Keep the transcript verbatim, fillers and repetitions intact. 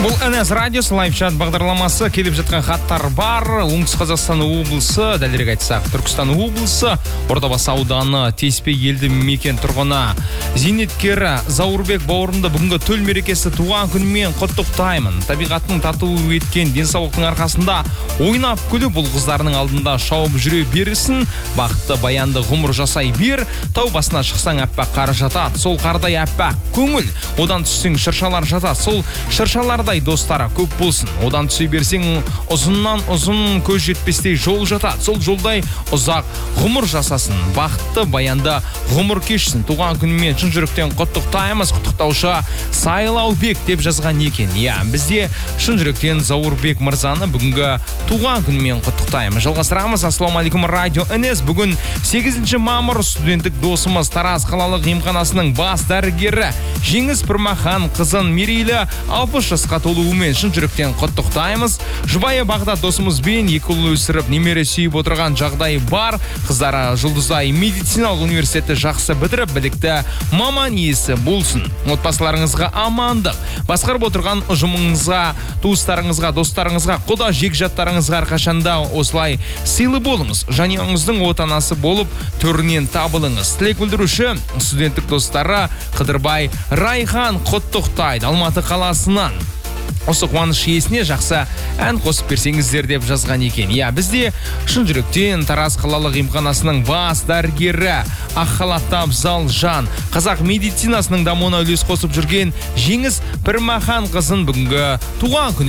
Бұл эн эс радиосы лайфчат бағдарламасы. Келіп жатқан хаттар бар. Оңтүстік Қазақстан облысы, дәлірек айтсақ Түркістан облысы, Ордабасы ауданы, Теспе елді мекен тұрғыны зейнеткері Заурбек бауырымды бүгінгі төл мерекесі туған күнімен құттықтаймын. Табиғаттың татуы еткен денсаулықтың арқасында ойнап күліп, бұл қыздарының алдында шауып жүре берсін. Бақытты баянды ғұмыр жасай бер. Тау басына шықсаң аппақ қар жатады, сол қардай аппақ көңіл. Одан түссең шыршалар жатады, сол шыршалардай достары көп болсын. Одан түсе берсең ұзыннан ұзын көз жетпестей жол жатады, сол жолдай ұзақ ғұмыр жасасын. Бақытты баянды ғұмыр кешсін. Туған күнімен шын жүректен құттықтаймыз. Құттықтаушы Сайлаубек деп жазған екен. Иә, бізде шын жүректен Заурбек мырзаны бүгінгі туған күнімен құттықтаймыз. Жалғастырамыз. Ассалаумағалейкум радио эн эс. Бүгін сегізінші мамыр, студенттік досымыз Тараз қалалық емханасының бас дәрігері Жеңіс Пірмахан қызын Мерейлі алпыс жасқа толуымен шын жүректен құттықтаймыз. Жұбайы Бағдат досымызбен екі ұл өсіріп немере сүйіп отырған жағдай бар. Қыздары Жұлдызай медициналық университетті жақсы бітіріп, білікті маман иесі болсын. Отбасыларыңызға амандық. Басқарып отырған ұжымыңызға, туыстарыңызға, достарыңызға, құда жекжаттарыңызға әрқашанда осылай сыйлы болыңыз. Жанұяңыздың отанасы болып төрінен табылыңыз. Тілек білдіруші студенттік достары Қыдырбай Райхан құттықтайды Алматы қаласынан. Осы қуаныш иесіне жақсы ән қосып берсеңіздер деп жазған екен. Иә, бізде шын жүректен Тараз қалалық емханасының бас дәрігері ақ халатты абзал жан, қазақ медицинасының дамуына үлес қосып жүрген Жеңіс Пірмахан қызын бүгінгі туған күні